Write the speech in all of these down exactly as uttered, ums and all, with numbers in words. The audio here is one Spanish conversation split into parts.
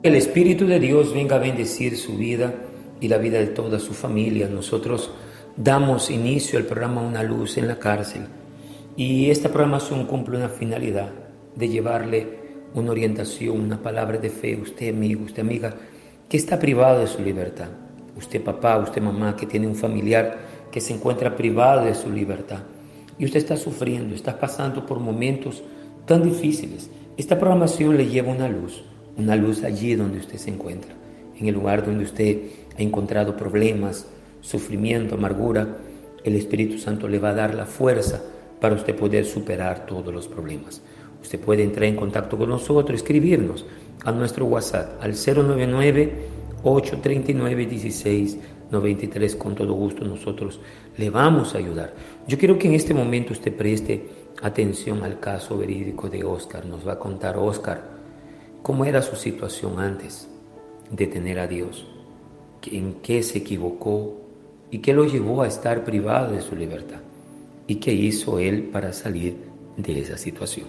El Espíritu de Dios venga a bendecir su vida y la vida de toda su familia. Nosotros damos inicio al programa Una Luz en la Cárcel y esta programación cumple una finalidad de llevarle una orientación, una palabra de fe. Usted amigo, usted amiga, que está privado de su libertad. Usted papá, usted mamá, que tiene un familiar que se encuentra privado de su libertad. Y usted está sufriendo, está pasando por momentos tan difíciles. Esta programación le lleva una luz, una luz allí donde usted se encuentra, en el lugar donde usted ha encontrado problemas, sufrimiento, amargura. El Espíritu Santo le va a dar la fuerza para usted poder superar todos los problemas. Usted puede entrar en contacto con nosotros, escribirnos a nuestro WhatsApp al cero nueve nueve, ocho tres nueve, uno seis nueve tres. Con todo gusto nosotros le vamos a ayudar. Yo quiero que en este momento usted preste atención al caso verídico de Oscar. Nos va a contar Oscar cómo era su situación antes de tener a Dios, en qué se equivocó y qué lo llevó a estar privado de su libertad y qué hizo él para salir de esa situación.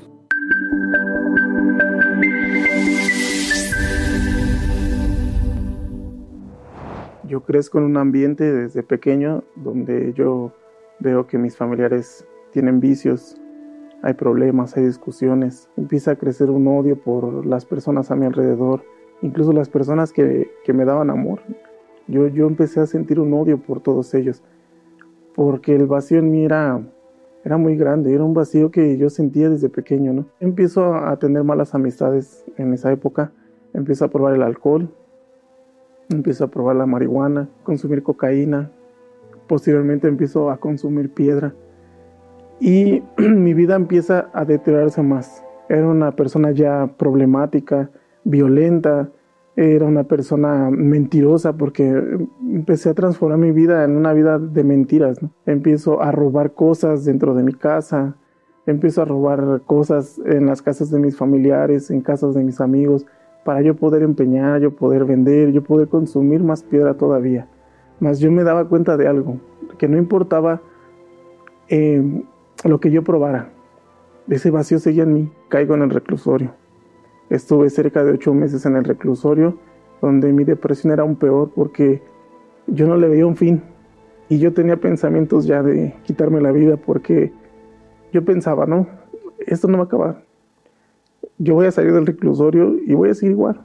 Yo crezco en un ambiente desde pequeño donde yo veo que mis familiares tienen vicios, hay problemas, hay discusiones. Empieza a crecer un odio por las personas a mi alrededor, incluso las personas que, que me daban amor. Yo, yo empecé a sentir un odio por todos ellos, porque el vacío en mí era, era muy grande, era un vacío que yo sentía desde pequeño, ¿no? Empiezo a tener malas amistades en esa época, empiezo a probar el alcohol, empiezo a probar la marihuana, consumir cocaína, posteriormente empiezo a consumir piedra y mi vida empieza a deteriorarse más. Era una persona ya problemática, violenta, era una persona mentirosa porque empecé a transformar mi vida en una vida de mentiras, ¿no? Empiezo a robar cosas dentro de mi casa, empiezo a robar cosas en las casas de mis familiares, en casas de mis amigos, para yo poder empeñar, yo poder vender, yo poder consumir más piedra todavía. Mas yo me daba cuenta de algo, que no importaba eh, lo que yo probara, ese vacío seguía en mí. Caigo en el reclusorio. Estuve cerca de ocho meses en el reclusorio, donde mi depresión era aún peor porque yo no le veía un fin. Y yo tenía pensamientos ya de quitarme la vida porque yo pensaba, no, esto no va a acabar. Yo voy a salir del reclusorio y voy a seguir igual.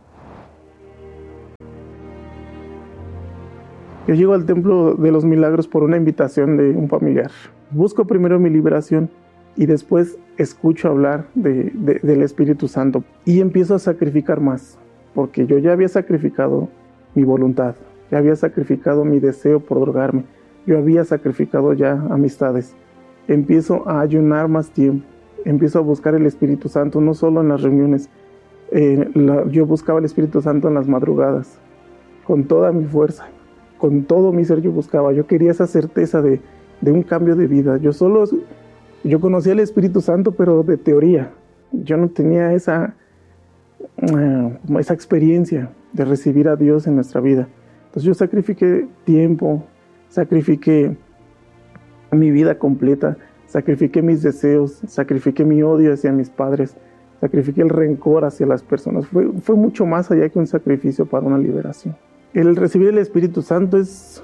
Yo llego al Templo de los Milagros por una invitación de un familiar. Busco primero mi liberación y después escucho hablar de, de, del Espíritu Santo y empiezo a sacrificar más, porque yo ya había sacrificado mi voluntad, ya había sacrificado mi deseo por drogarme, yo había sacrificado ya amistades. Empiezo a ayunar más tiempo, empiezo a buscar el Espíritu Santo, no solo en las reuniones, eh, la, yo buscaba el Espíritu Santo en las madrugadas, con toda mi fuerza, con todo mi ser yo buscaba, yo quería esa certeza de, de un cambio de vida. Yo solo, yo conocía el Espíritu Santo, pero de teoría, yo no tenía esa, uh, esa experiencia de recibir a Dios en nuestra vida. Entonces yo sacrifiqué tiempo, sacrifiqué mi vida completa, sacrifiqué mis deseos, sacrifiqué mi odio hacia mis padres, sacrifiqué el rencor hacia las personas. Fue, fue mucho más allá que un sacrificio para una liberación. El recibir el Espíritu Santo es,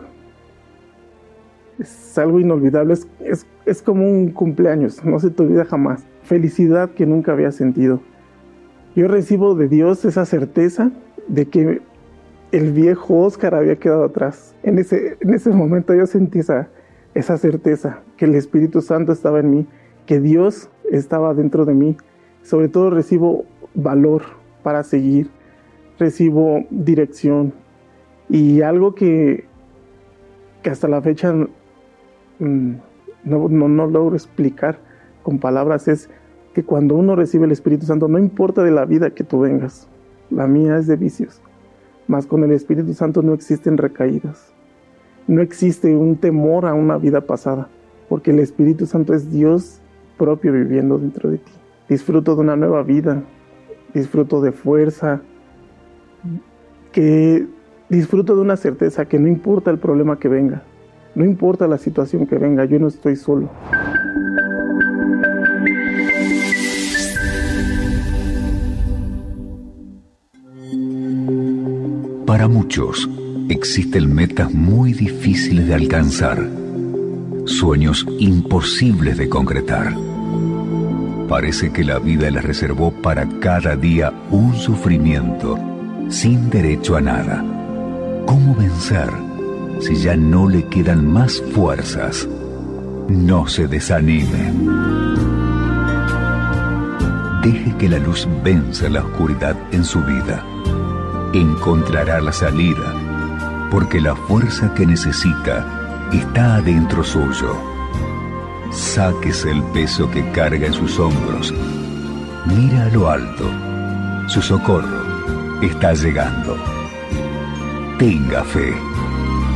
es algo inolvidable, es, es, es como un cumpleaños, no se te olvida jamás. Felicidad que nunca había sentido. Yo recibo de Dios esa certeza de que el viejo Oscar había quedado atrás. En ese, en ese momento yo sentí esa, esa certeza, que el Espíritu Santo estaba en mí, que Dios estaba dentro de mí. Sobre todo recibo valor para seguir, recibo dirección. Y algo que, que hasta la fecha mmm, no, no, no logro explicar con palabras es que cuando uno recibe el Espíritu Santo, no importa de la vida que tú vengas, la mía es de vicios, mas con el Espíritu Santo no existen recaídas, no existe un temor a una vida pasada, porque el Espíritu Santo es Dios propio viviendo dentro de ti. Disfruto de una nueva vida, disfruto de fuerza, que disfruto de una certeza que no importa el problema que venga, no importa la situación que venga, yo no estoy solo. Para muchos, existen metas muy difíciles de alcanzar, sueños imposibles de concretar. Parece que la vida les reservó para cada día un sufrimiento sin derecho a nada. ¿Cómo vencer si ya no le quedan más fuerzas? No se desanime. Deje que la luz venza la oscuridad en su vida. Encontrará la salida, porque la fuerza que necesita está adentro suyo. Sáquese el peso que carga en sus hombros. Mira a lo alto. Su socorro está llegando. Tenga fe.